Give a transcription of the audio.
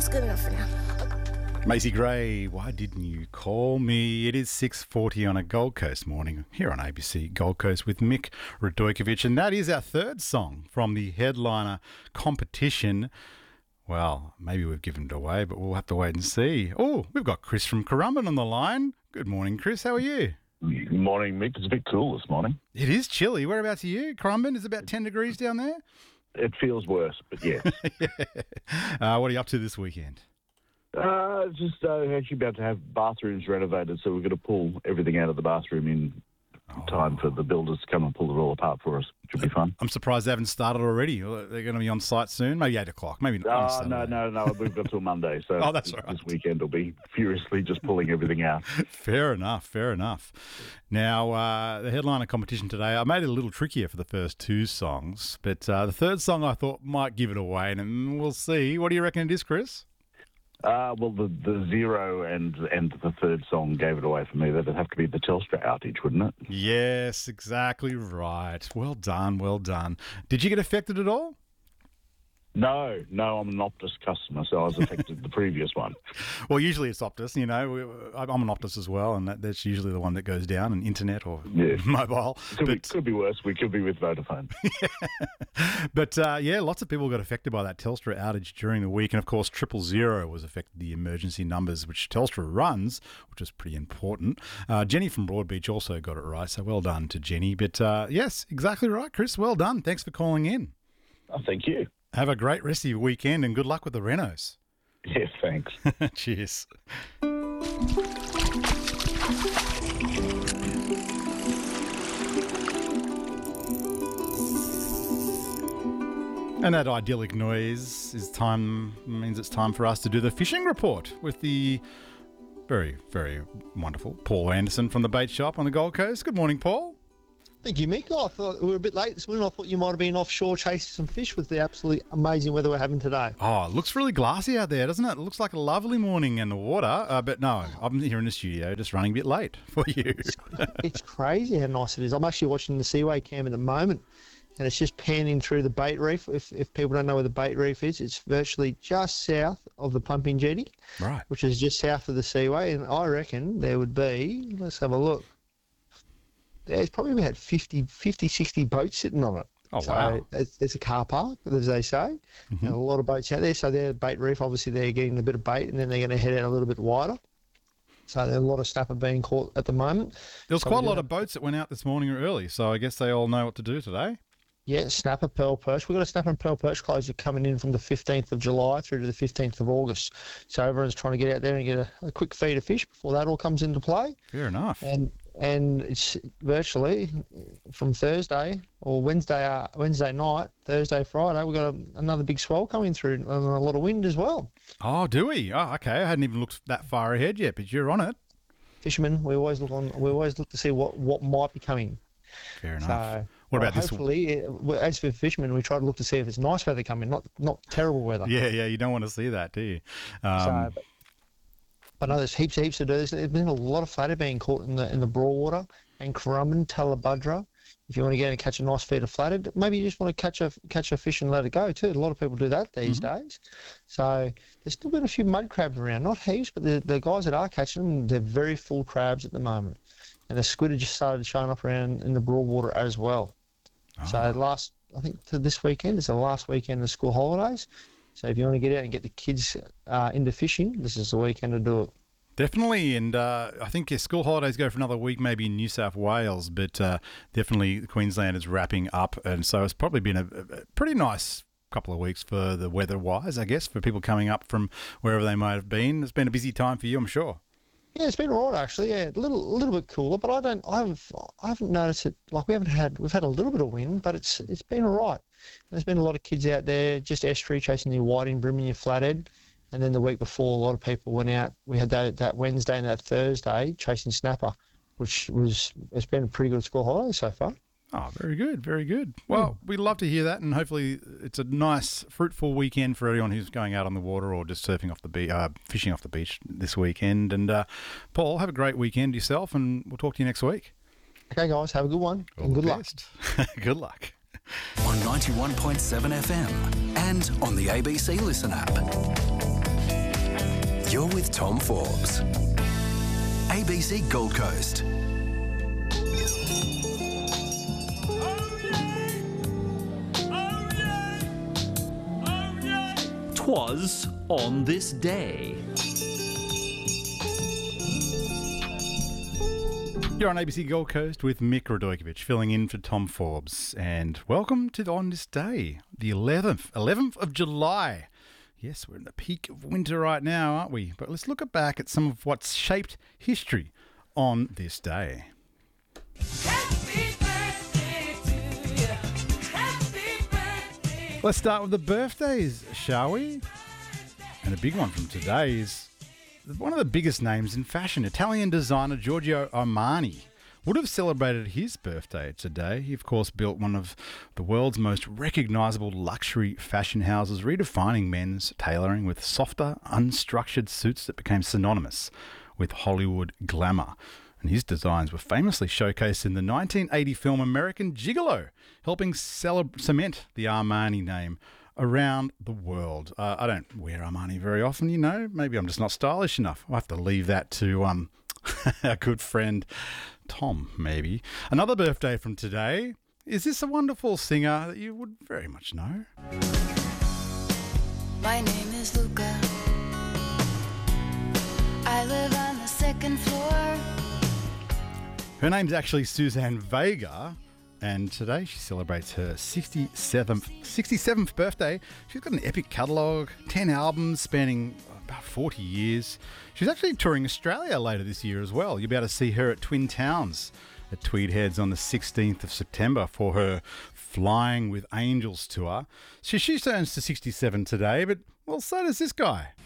That's good enough for now. Macy Gray, why didn't you call me? It is 6:40 on a Gold Coast morning here on ABC Gold Coast with Mick Radojkovic, and that is our third song from the headliner competition. Well, maybe we've given it away, but we'll have to wait and see. Oh, we've got Chris from Currumbin on the line. Good morning, Chris. How are you? Good morning, Mick. It's a bit cool this morning. It is chilly. Whereabouts are you? Currumbin is about 10 degrees down there? It feels worse, but yes. What are you up to this weekend? Just actually about to have bathrooms renovated, so we're going to pull everything out of the bathroom in time for the builders to come and pull it all apart for us. Should be fun. I'm surprised they haven't started already. They're going to be on site soon, maybe 8 o'clock, maybe not. No. We've got till Monday, so oh, that's all right. This weekend will be furiously just pulling everything out. Fair enough. Now, the headliner competition today, I made it a little trickier for the first two songs, but the third song I thought might give it away, and we'll see. What do you reckon it is, Chris? Well, the zero and the third song gave it away for me. That'd have to be the Telstra outage, wouldn't it? Yes, exactly right. Well done. Did you get affected at all? No, I'm an Optus customer, so I was affected the previous one. Well, usually it's Optus, I'm an Optus as well, and that's usually the one that goes down, and internet or mobile. Could be worse. We could be with Vodafone. But, lots of people got affected by that Telstra outage during the week, and of course 000 was affected, the emergency numbers which Telstra runs, which is pretty important. Jenny from Broadbeach also got it right, so well done to Jenny. But, yes, exactly right, Chris. Well done. Thanks for calling in. Oh, thank you. Have a great rest of your weekend and good luck with the renos. Yes, thanks. Cheers. And that idyllic noise means it's time for us to do the fishing report with the very, very wonderful Paul Anderson from the Bait Shop on the Gold Coast. Good morning, Paul. Thank you, Mick. I thought we were a bit late this morning. I thought you might have been offshore chasing some fish with the absolutely amazing weather we're having today. Oh, it looks really glassy out there, doesn't it? It looks like a lovely morning in the water. But no, I'm here in the studio just running a bit late for you. It's crazy how nice it is. I'm actually watching the Seaway Cam at the moment, and it's just panning through the Bait Reef. If people don't know where the Bait Reef is, it's virtually just south of the pumping jetty, right, which is just south of the Seaway. And I reckon there would be, let's have a look, there's probably about 50, 60 boats sitting on it. Oh, wow. So there's a car park, as they say, and a lot of boats out there. So they're Bait Reef. Obviously, they're getting a bit of bait, and then they're going to head out a little bit wider. So there's a lot of snapper being caught at the moment. There was quite a lot of boats that went out this morning early, so I guess they all know what to do today. Yeah, snapper, pearl perch. We've got a snapper and pearl perch closure coming in from the 15th of July through to the 15th of August. So everyone's trying to get out there and get a quick feed of fish before that all comes into play. Fair enough. And it's virtually from Thursday or Wednesday night, Thursday, Friday, we've got another big swell coming through and a lot of wind as well. Oh, do we? Oh, okay. I hadn't even looked that far ahead yet, but you're on it. Fishermen, we always look to see what might be coming. Fair enough. So, what about this? Hopefully, as for fishermen, we try to look to see if it's nice weather coming, not terrible weather. Yeah, you don't want to see that, do you? But no, there's heaps to do. There's been a lot of flathead being caught in the Broadwater and Currumbin, Talabudra. If you want to get and catch a nice feed of flathead, maybe you just want to catch a fish and let it go too. A lot of people do that these days. So there's still been a few mud crabs around, not heaps, but the guys that are catching them, they're very full crabs at the moment. And the squid have just started showing up around in the Broadwater as well. Oh. So I think to this weekend is the last weekend of school holidays. So if you want to get out and get the kids into fishing, this is the weekend to do it. Definitely, and I think school holidays go for another week, maybe in New South Wales, but definitely Queensland is wrapping up, and so it's probably been a pretty nice couple of weeks for the weather-wise, I guess, for people coming up from wherever they might have been. It's been a busy time for you, I'm sure. Yeah, it's been all right actually. Yeah, a little bit cooler, but I haven't noticed it. Like we've had a little bit of wind, but it's been all right. There's been a lot of kids out there just estuary chasing your whiting, brimming your flathead, and then the week before a lot of people went out. We had that Wednesday and that Thursday chasing snapper, it's been a pretty good school holiday so far. Oh, very good, very good. Well, we'd love to hear that, and hopefully it's a nice, fruitful weekend for everyone who's going out on the water or just surfing off the beach, fishing off the beach this weekend. And Paul, have a great weekend yourself, and we'll talk to you next week. Okay, guys, have a good one, and good luck. Good luck. On 91.7 FM and on the ABC Listen app. You're with Tom Forbes. ABC Gold Coast. 'Twas on this day. You're on ABC Gold Coast with Mick Radojkovic, filling in for Tom Forbes. And welcome to On This Day, the 11th of July. Yes, we're in the peak of winter right now, aren't we? But let's look back at some of what's shaped history on this day. Happy birthday to you. Happy birthday. Let's start with the birthdays, shall we? And a big one from today is one of the biggest names in fashion. Italian designer Giorgio Armani would have celebrated his birthday today. He, of course, built one of the world's most recognisable luxury fashion houses, redefining men's tailoring with softer, unstructured suits that became synonymous with Hollywood glamour. And his designs were famously showcased in the 1980 film American Gigolo, helping cement the Armani name around the world. I don't wear Armani very often, you know. Maybe I'm just not stylish enough. I'll have to leave that to our good friend Tom, maybe. Another birthday from today. Is this a wonderful singer that you would very much know? My name is Luca. I live on the second floor. Her name's actually Suzanne Vega, and today she celebrates her 67th birthday. She's got an epic catalogue, 10 albums spanning about 40 years. She's actually touring Australia later this year as well. You'll be able to see her at Twin Towns at Tweed Heads on the 16th of September for her Flying with Angels tour. She turns to 67 today, but well, so does this guy.